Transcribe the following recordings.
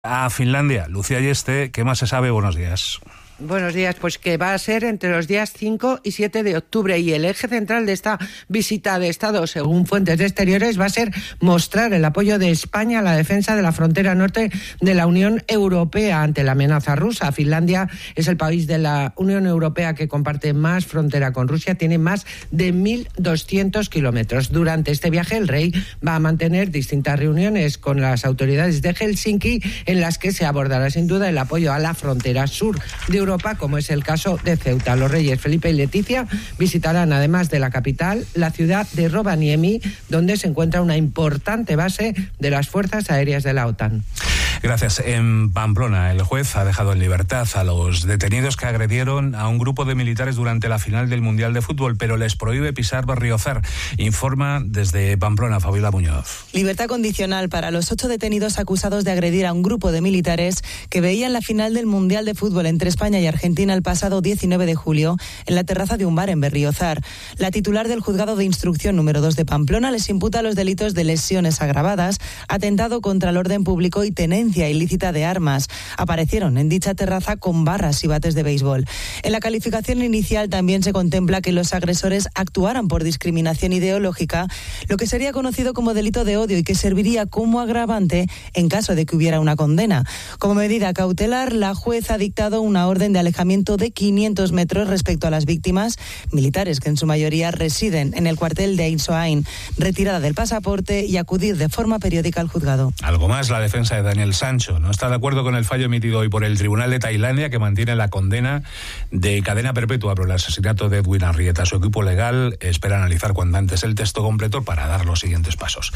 A Finlandia. Lucía Yeste, ¿qué más se sabe? Buenos días. Buenos días, pues que va a ser entre los días 5 y 7 de octubre y el eje central de esta visita de Estado, según fuentes de exteriores, va a ser mostrar el apoyo de España a la defensa de la frontera norte de la Unión Europea ante la amenaza rusa. Finlandia es el país de la Unión Europea que comparte más frontera con Rusia, tiene más de 1.200 kilómetros. Durante este viaje el rey va a mantener distintas reuniones con las autoridades de Helsinki en las que se abordará sin duda el apoyo a la frontera sur de Europa, como es el caso de Ceuta. Los reyes Felipe y Leticia visitarán, además de la capital, la ciudad de Rovaniemi, donde se encuentra una importante base de las fuerzas aéreas de la OTAN. Gracias. En Pamplona, el juez ha dejado en libertad a los detenidos que agredieron a un grupo de militares durante la final del Mundial de Fútbol, pero les prohíbe pisar Berriozar. Informa desde Pamplona Fabiola Muñoz. Libertad condicional para los 8 detenidos acusados de agredir a un grupo de militares que veían la final del Mundial de Fútbol entre España y Argentina el pasado 19 de julio en la terraza de un bar en Berriozar. La titular del Juzgado de Instrucción número 2 de Pamplona les imputa los delitos de lesiones agravadas, atentado contra el orden público y tenencia ilícita de armas. Aparecieron en dicha terraza con barras y bates de béisbol. En la calificación inicial también se contempla que los agresores actuaran por discriminación ideológica, lo que sería conocido como delito de odio y que serviría como agravante en caso de que hubiera una condena. Como medida cautelar, la juez ha dictado una orden de alejamiento de 500 metros respecto a las víctimas, militares que en su mayoría residen en el cuartel de Ainsoain, retirada del pasaporte y acudir de forma periódica al juzgado. Algo más, la defensa de Daniel Sancho no está de acuerdo con el fallo emitido hoy por el Tribunal de Tailandia, que mantiene la condena de cadena perpetua por el asesinato de Edwin Arrieta. Su equipo legal espera analizar cuanto antes el texto completo para dar los siguientes pasos.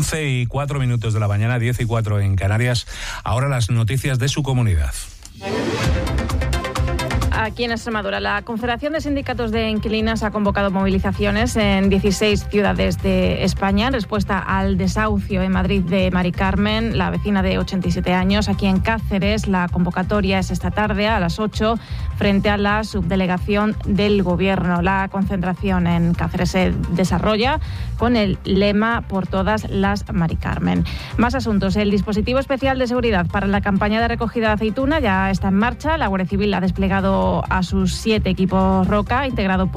11:04 de la mañana, 10:04 en Canarias. Ahora las noticias de su comunidad. Aquí en Extremadura, la Confederación de Sindicatos de Inquilinas ha convocado movilizaciones en 16 ciudades de España en respuesta al desahucio en Madrid de Mari Carmen, la vecina de 87 años. Aquí en Cáceres, la convocatoria es esta tarde a las 8 frente a la subdelegación del Gobierno. La concentración en Cáceres se desarrolla con el lema "Por todas las Mari Carmen". Más asuntos. El dispositivo especial de seguridad para la campaña de recogida de aceituna ya está en marcha. La Guardia Civil ha desplegado a sus 7 equipos Roca, integrados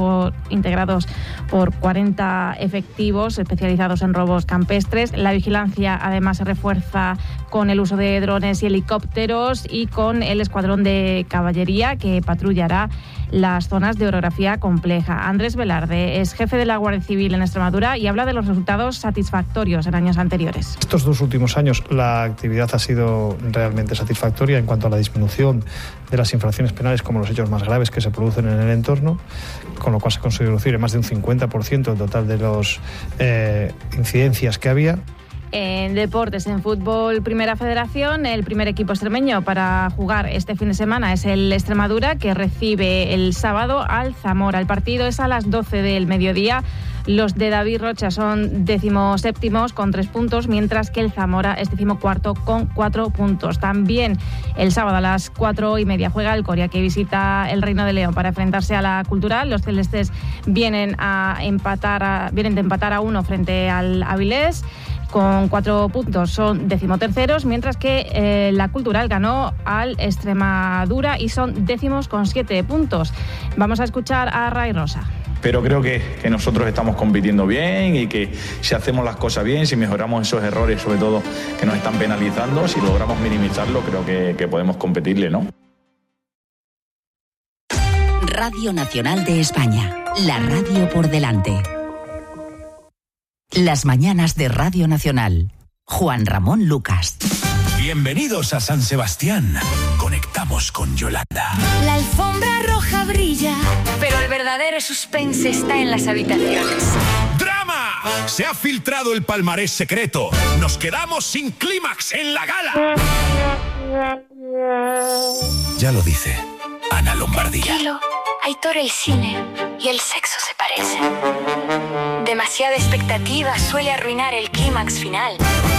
por 40 efectivos especializados en robos campestres. La vigilancia además se refuerza con el uso de drones y helicópteros y con el escuadrón de caballería que patrullará las zonas de orografía compleja. Andrés Velarde es jefe de la Guardia Civil en Extremadura y habla de los resultados satisfactorios en años anteriores. Estos 2 últimos años la actividad ha sido realmente satisfactoria en cuanto a la disminución de las infracciones penales como los hechos más graves que se producen en el entorno, con lo cual se consiguió reducir en más de un 50% el total de las incidencias que había. En deportes, en fútbol Primera Federación, el primer equipo extremeño para jugar este fin de semana es el Extremadura, que recibe el sábado al Zamora. El partido es a las 12 del mediodía. Los de David Rocha son 17º con 3 puntos, mientras que el Zamora es 14º con 4 puntos. También el sábado a las 4:30 juega el Coria, que visita el Reino de León para enfrentarse a la Cultural. Los celestes vienen de empatar a 1 frente al Avilés. Con 4 puntos son 13º, mientras que la Cultural ganó al Extremadura y son 10º con 7 puntos. Vamos a escuchar a Ray Rosa. Pero creo que nosotros estamos compitiendo bien y que si hacemos las cosas bien, si mejoramos esos errores, sobre todo que nos están penalizando, si logramos minimizarlo, creo que podemos competirle, ¿no? Radio Nacional de España, la radio por delante. Las mañanas de Radio Nacional. Juan Ramón Lucas. Bienvenidos a San Sebastián. Conectamos con Yolanda. La alfombra roja brilla, pero el verdadero suspense está en las habitaciones. ¡Drama! Se ha filtrado el palmarés secreto. Nos quedamos sin clímax en la gala. Ya lo dice Ana Lombardía. Tranquilo, Aitor, el cine y el sexo se parecen. Demasiada expectativa suele arruinar el clímax final.